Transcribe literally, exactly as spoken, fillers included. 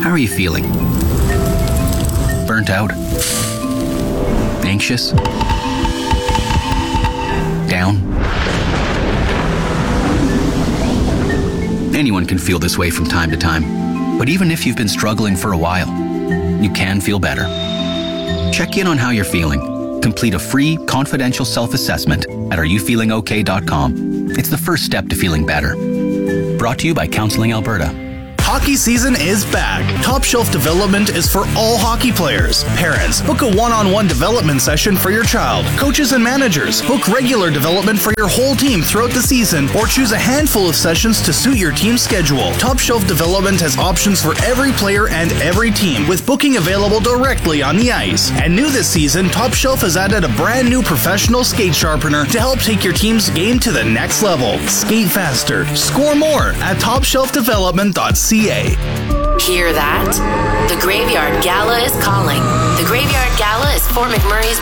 How are you feeling? Burnt out? Anxious? Down? Anyone can feel this way from time to time, but even if you've been struggling for a while, you can feel better. Check in on how you're feeling. Complete a free, confidential self-assessment at are you feeling okay dot com. It's the first step to feeling better. Brought to you by Counseling Alberta. Hockey season is back. Top Shelf Development is for all hockey players. Parents, book a one-on-one development session for your child. Coaches and managers, book regular development for your whole team throughout the season, or choose a handful of sessions to suit your team's schedule. Top Shelf Development has options for every player and every team, with booking available directly on the ice. And new this season, Top Shelf has added a brand new professional skate sharpener to help take your team's game to the next level. Skate faster, score more at top shelf development dot c a. Hear that? The Graveyard Gala is calling. The Graveyard Gala is Fort McMurray's